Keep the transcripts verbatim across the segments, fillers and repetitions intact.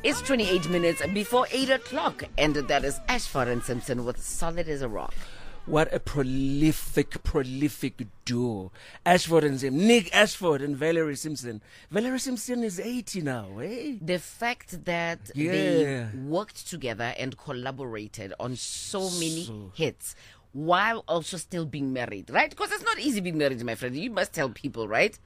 It's twenty-eight minutes before eight o'clock, and that is Ashford and Simpson with Solid as a Rock. What a prolific, prolific duo. Ashford and Simpson. Nick Ashford and Valerie Simpson. Valerie Simpson is eighty now, eh? The fact that Yeah. they worked together and collaborated on so many So- hits while also still being married, right? Because it's not easy being married, my friend. You must tell people, right?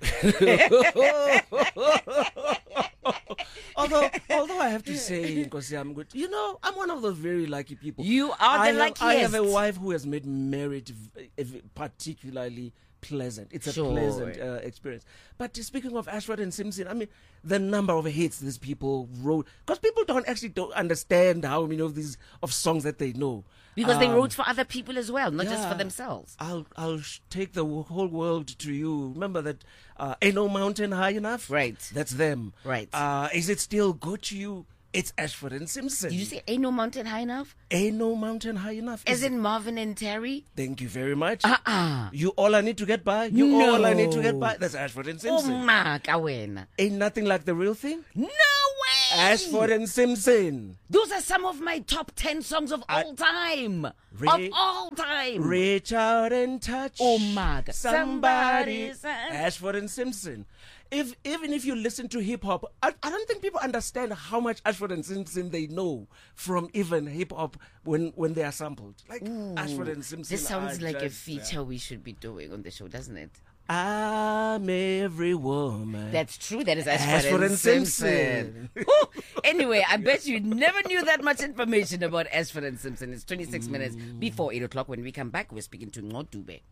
although, although I have to say, because I'm good, you know, I'm one of those very lucky people. You are I the have, I have a luckiest. wife who has made marriage v- v- particularly pleasant. It's a Sure. pleasant uh, experience. But speaking of Ashford and Simpson, I mean, the number of hits these people wrote, because people don't actually don't understand how many of these of songs that they know. Because they Um, wrote for other people as well, not just for yeah. themselves. I'll I'll sh- take the w- whole world to you. Remember that uh, ain't no mountain high enough. Right. That's them. Right. Uh, is it still good to you? It's Ashford and Simpson. Did you say ain't no mountain high enough? Ain't no mountain high enough. As Is in Marvin and Terry? Thank you very much. Uh-uh. You all I need to get by. You No. all I need to get by. That's Ashford and Oh, Simpson. ma, kawena. Ain't nothing like the real thing. No way! Ashford and Simpson. Those are some of my top ten songs of I- all time. Re- of all time. Reach out and touch. Oh my God. Somebody. Somebody's hand. Ashford and Simpson. If even if you listen to hip hop, I, I don't think people understand how much Ashford and Simpson they know from even hip hop when when they are sampled. Like Ashford and Simpson. This sounds are like a just, feature we should be doing on the show, doesn't it? I'm every woman. That's true. That is Ashford, Ashford and and Simpson. Whew. Anyway, I bet you never knew that much information about Ashford and Simpson. It's twenty-six minutes before eight o'clock. When we come back, we're speaking to Ngodube.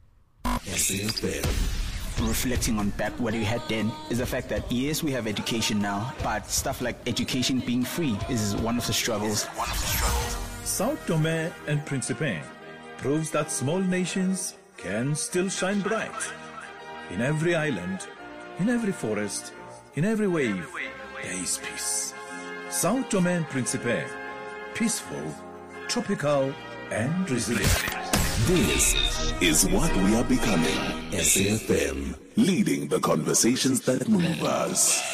S A F M. Reflecting on back what we had then is the fact that yes, we have education now, but stuff like education being free is one of the struggles. One of the struggles. Sao Tome and Principe proves that small nations can still shine bright. In every island, in every forest, in every wave, there is peace. Sao Tome and Principe, peaceful, tropical, and resilient. This is what we are becoming. S A F M, leading the conversations that move us.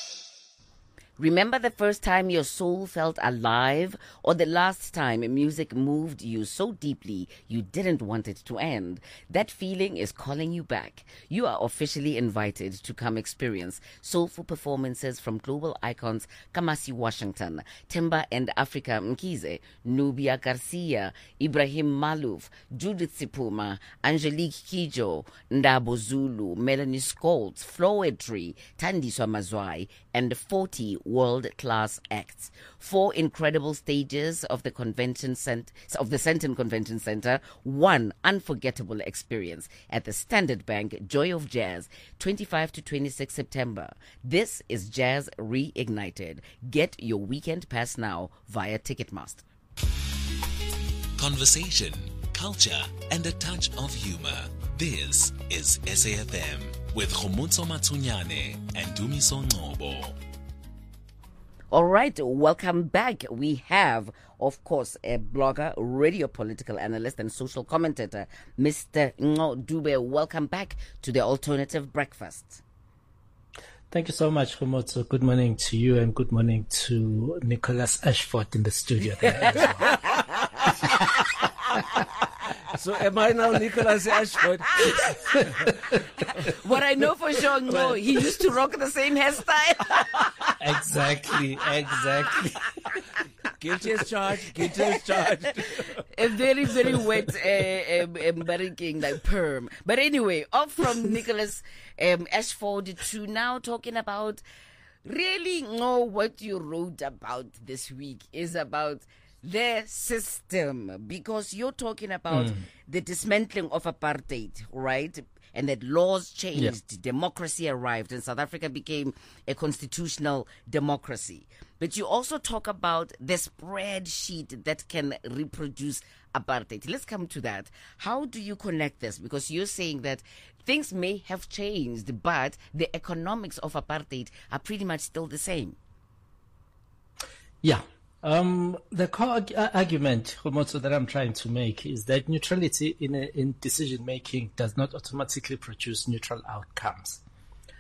Remember the first time your soul felt alive, or the last time music moved you so deeply you didn't want it to end? That feeling is calling you back. You are officially invited to come experience soulful performances from global icons Kamasi Washington, Timba and Africa Mkize, Nubia Garcia, Ibrahim Malouf, Judith Sipuma, Angelique Kijo, Ndabo Zulu, Melanie Scholz, Floetry, Tandiswa Mazwai, and forty world-class acts. Four incredible stages of the convention cent- of the Sandton Convention Center. One unforgettable experience at the Standard Bank Joy of Jazz, twenty-fifth to twenty-sixth September. This is Jazz Reignited. Get your weekend pass now via Ticketmaster. Conversation, culture, and a touch of humor. This is S A F M with Khomotso Matsunyane and Dumiso Ngobo. All right, welcome back. We have, of course, a blogger, radio political analyst, and social commentator, Mister Ngodube. Welcome back to the Alternative Breakfast. Thank you so much, Khomotso. Good morning to you and good morning to Nicholas Ashford in the studio there as well. So am I now Nicholas Ashford? What I know for sure, no, he used to rock the same hairstyle. Exactly, exactly. Guilty as charged. Guilty as charged. A very, very wet, uh, um, embarrassing, like perm. But anyway, off from Nicholas um, Ashford to now talking about really know what you wrote about this week is about the system, because you're talking about mm. the dismantling of apartheid, right? And that laws changed, yeah. democracy arrived, and South Africa became a constitutional democracy. But you also talk about the spreadsheet that can reproduce apartheid. Let's come to that. How do you connect this? Because you're saying that things may have changed, but the economics of apartheid are pretty much still the same. Yeah. Um, the core argument, Khomotso, that I'm trying to make is that neutrality in, a, in decision-making does not automatically produce neutral outcomes.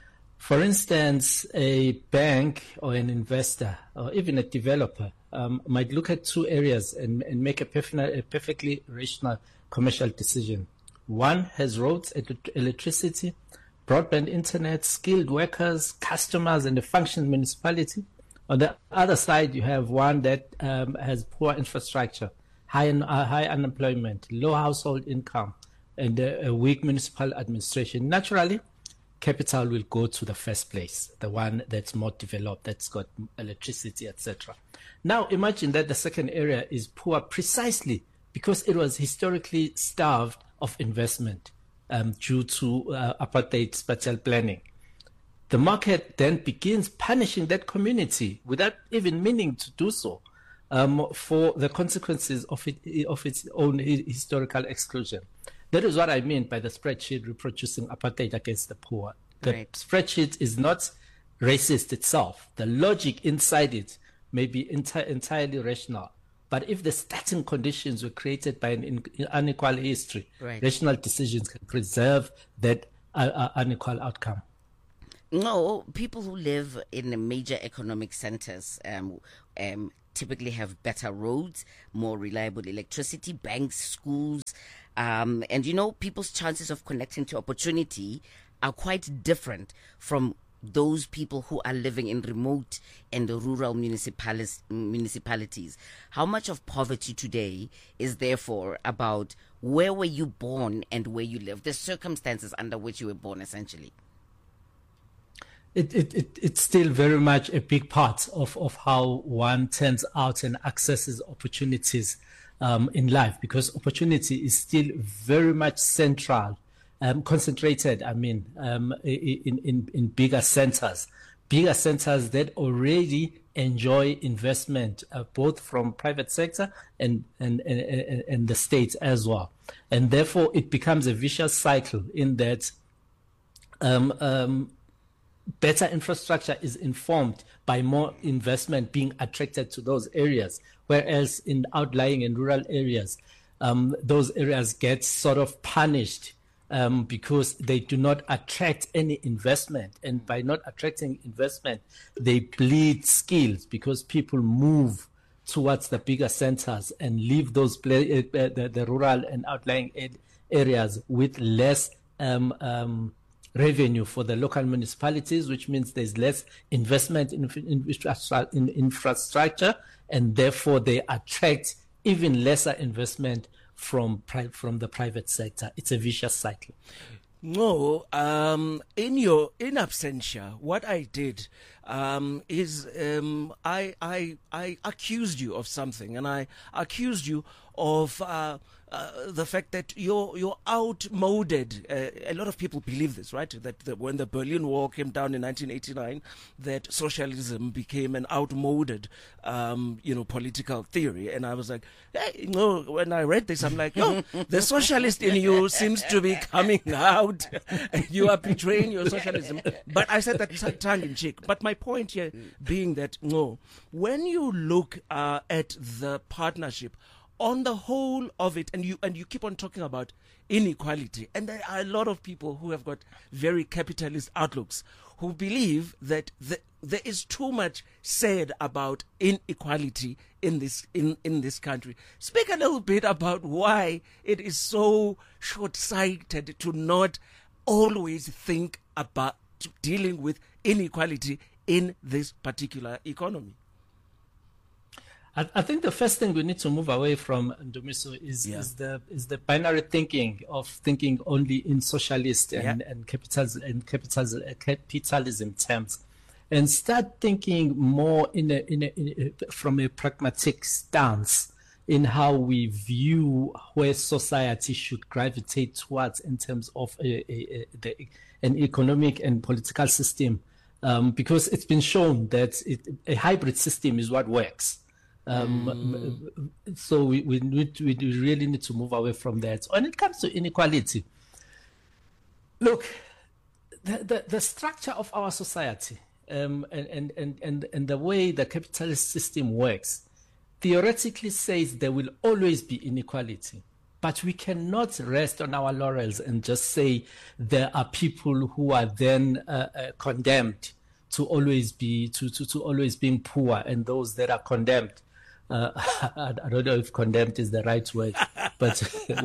For instance, a bank or an investor or even a developer um, might look at two areas and, and make a, perf- a perfectly rational commercial decision. One has roads, electricity, broadband internet, skilled workers, customers, and a functioning municipality. On the other side, you have one that um, has poor infrastructure, high, uh, high unemployment, low household income, and a, a weak municipal administration. Naturally, capital will go to the first place, the one that's more developed, that's got electricity, et cetera. Now imagine that the second area is poor precisely because it was historically starved of investment um, due to uh, apartheid spatial planning. The market then begins punishing that community without even meaning to do so um, for the consequences of it, of its own historical exclusion. That is what I mean by the spreadsheet reproducing apartheid against the poor. The right. spreadsheet is not racist itself. The logic inside it may be enti- entirely rational. But if the starting conditions were created by an in- unequal history, right. rational decisions can preserve that uh, uh, unequal outcome. No, people who live in the major economic centers um, um, typically have better roads, more reliable electricity, banks, schools, um, and you know, people's chances of connecting to opportunity are quite different from those people who are living in remote and rural municipalis- municipalities. How much of poverty today is therefore about where were you born and where you live, the circumstances under which you were born, essentially? It, it, it, it's still very much a big part of, of how one turns out and accesses opportunities um, in life, because opportunity is still very much central, um, concentrated, I mean, um, in, in, in bigger centers, bigger centers that already enjoy investment, uh, both from private sector and, and, and, and the state as well. And therefore, it becomes a vicious cycle in that um, um, better infrastructure is informed by more investment being attracted to those areas, whereas in outlying and rural areas, um, those areas get sort of punished um, because they do not attract any investment. And by not attracting investment, they bleed skills because people move towards the bigger centers and leave those play, uh, the, the rural and outlying ed- areas with less um, um, revenue for the local municipalities, which means there's less investment in, in, in infrastructure, and therefore they attract even lesser investment from pri- from the private sector. It's a vicious cycle. No, um, in your in absentia, what I did um, is um, I I I accused you of something, and I accused you of uh, uh, the fact that you're you're outmoded. Uh, a lot of people believe this, right? That the, when the Berlin Wall came down in nineteen eighty-nine, that socialism became an outmoded, um, you know, political theory. And I was like, hey, you know, when I read this, I'm like, yo, the socialist in you seems to be coming out. You are betraying your socialism. But I said that t- tongue in cheek. But my point here being that, no, when you look uh, at the partnership on the whole of it, and you and you keep on talking about inequality, and there are a lot of people who have got very capitalist outlooks who believe that the, there is too much said about inequality in this in, in this country. Speak a little bit about why it is so short-sighted to not always think about dealing with inequality in this particular economy. I, I think the first thing we need to move away from, Ndumiso, is, yeah. is the is the binary thinking of thinking only in socialist and, yeah. and capitalism and capitalism, capitalism terms, and start thinking more in a, in, a, in a, from a pragmatic stance in how we view where society should gravitate towards in terms of a, a, a, the, an economic and political system, um, because it's been shown that it, a hybrid system is what works. Um, mm. So we, we, need, we really need to move away from that. When it comes to inequality, look, the, the, the structure of our society um, and, and, and, and, and the way the capitalist system works theoretically says there will always be inequality. but we cannot rest on our laurels and just say there are people who are then uh, uh, condemned to always be to, to, to always being poor, and those that are condemned. Uh, I, I don't know if condemned is the right word, but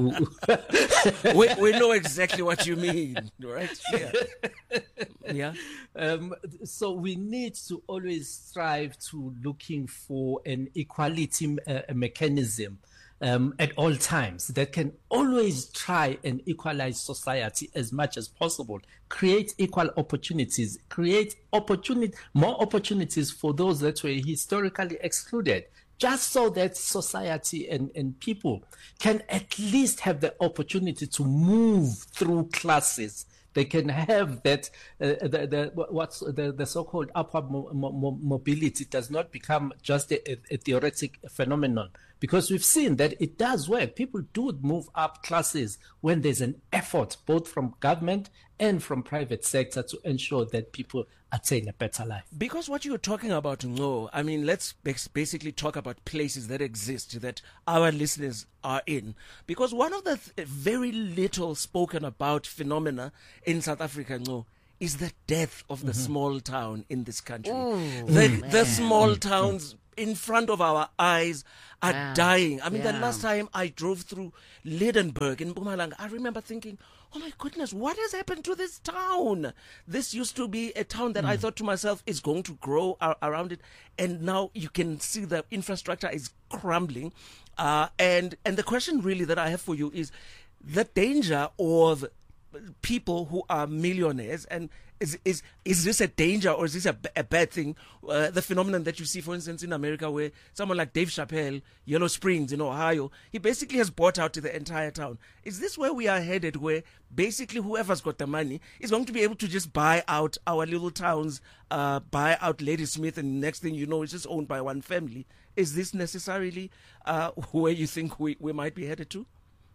we, we know exactly what you mean, right? Yeah. Yeah. Um, so we need to always strive to looking for an equality uh, mechanism um, at all times that can always try and equalize society as much as possible, create equal opportunities, create opportunity, more opportunities for those that were historically excluded, just so that society and, and people can at least have the opportunity to move through classes. They can have that, uh, the, the, what's the, the so-called upward mo- mo- mobility does not become just a, a, a theoretic phenomenon, because we've seen that it does work. People do move up classes when there's an effort both from government and from private sector to ensure that people attain a better life. Because what you're talking about, no, I mean, let's basically talk about places that exist that our listeners are in. Because one of the th- very little spoken about phenomena in South Africa, no, is the death of the mm-hmm. small town in this country. Ooh, the, the small towns in front of our eyes are yeah. dying. I mean, yeah. the last time I drove through Lydenburg in Mpumalanga, I remember thinking, oh my goodness, what has happened to this town? This used to be a town that mm. I thought to myself is going to grow ar- around it. And now you can see the infrastructure is crumbling. Uh, and, and the question really that I have for you is the danger of people who are millionaires, and is is is this a danger or is this a, a bad thing? Uh, the phenomenon that you see, for instance, in America, where someone like Dave Chappelle, Yellow Springs in Ohio, he basically has bought out the entire town. Is this where we are headed, where basically whoever's got the money is going to be able to just buy out our little towns, uh, buy out Ladysmith, and next thing you know, it's just owned by one family? Is this necessarily uh, where you think we, we might be headed to?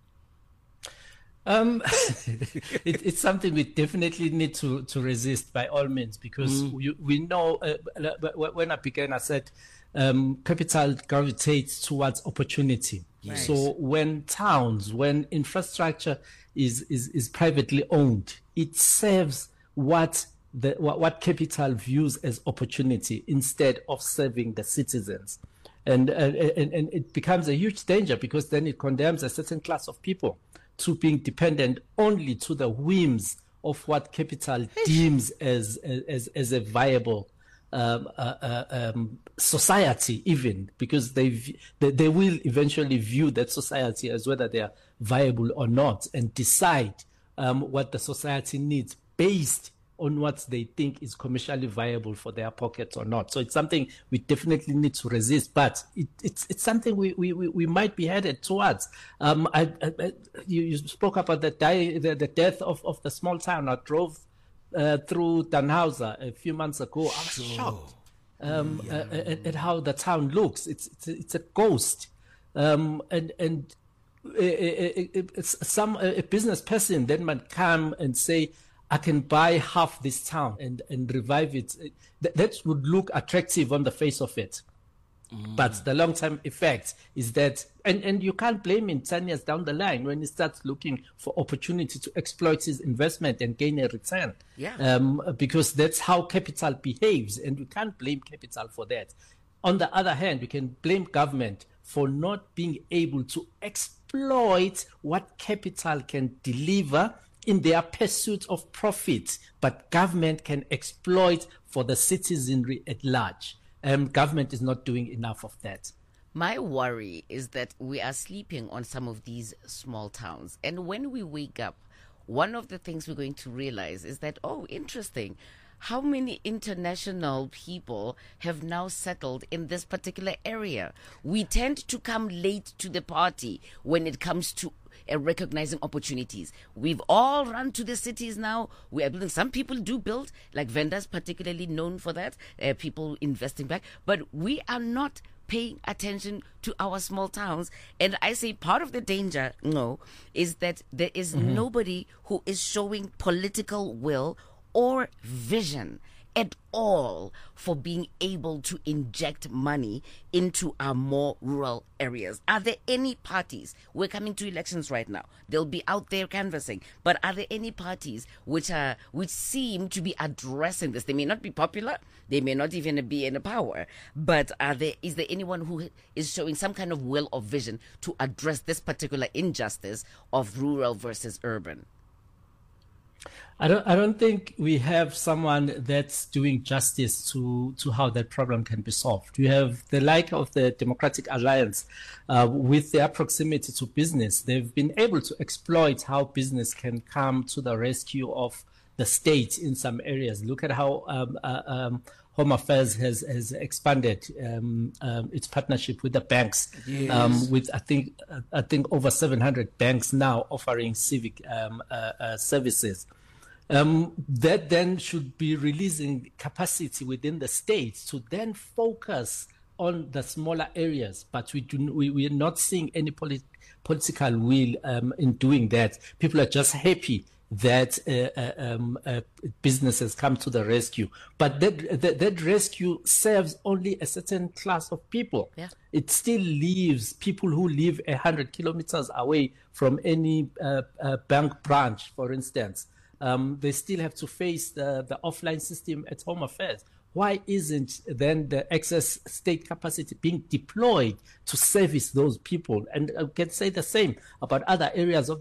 Um, it, it's something we definitely need to, to resist by all means, because mm. we, we know uh, when I began, I said um, capital gravitates towards opportunity. Yes. So when towns, when infrastructure is, is, is privately owned, it serves what the what, what capital views as opportunity instead of serving the citizens. And, uh, and, and it becomes a huge danger, because then it condemns a certain class of people to being dependent only to the whims of what capital deems as as as a viable um, uh, uh, um, society, even because they, they they will eventually view that society as whether they are viable or not, and decide um, what the society needs based on what they think is commercially viable for their pockets or not. So it's something we definitely need to resist, but it, it's it's something we, we, we might be headed towards. Um, I, I, you, you spoke about the, die, the the death of, of the small town. I drove uh, through Dannhauser a few months ago. I was sure. shocked um, yeah. uh, at, at how the town looks. It's it's, it's a ghost, um, and and a, a, a, some a business person then might come and say, I can buy half this town and, and revive it. That, that would look attractive on the face of it. Mm. But the long-term effect is that, and, and you can't blame him ten years down the line when he starts looking for opportunity to exploit his investment and gain a return. Yeah. Um, because that's how capital behaves, and we can't blame capital for that. On the other hand, we can blame government for not being able to exploit what capital can deliver in their pursuit of profit, but government can exploit for the citizenry at large. Um, government is not doing enough of that. My worry is that we are sleeping on some of these small towns. And when we wake up, one of the things we're going to realize is that, oh, interesting, how many international people have now settled in this particular area? We tend to come late to the party when it comes to uh, recognizing opportunities. We've all run to the cities now. We are building. Some people do build, like vendors, particularly known for that, uh, people investing back. But we are not paying attention to our small towns. And I say part of the danger, no, is that there is mm-hmm. nobody who is showing political will or vision at all for being able to inject money into our more rural areas? Are there any parties? We're coming to elections right now. They'll be out there canvassing. But are there any parties which are which seem to be addressing this? They may not be popular. They may not even be in power. But are there is there anyone who is showing some kind of will or vision to address this particular injustice of rural versus urban? I don't. I don't think we have someone that's doing justice to to how that problem can be solved. We have the like of the Democratic Alliance, uh, with their proximity to business. They've been able to exploit how business can come to the rescue of the state in some areas. Look at how um, uh, um, Home Affairs has has expanded um, um, its partnership with the banks. Yes. Um, with I think uh, I think over seven hundred banks now offering civic um, uh, uh, services. Um, that then should be releasing capacity within the state to then focus on the smaller areas. But we do we, we are not seeing any polit- political will um, in doing that. People are just happy that uh, uh, um, uh, businesses come to the rescue. But that, that that rescue serves only a certain class of people. Yeah. It still leaves people who live one hundred kilometers away from any uh, uh, bank branch, for instance. Um, they still have to face the, the offline system at Home Affairs. Why isn't then the excess state capacity being deployed to service those people? And I can say the same about other areas of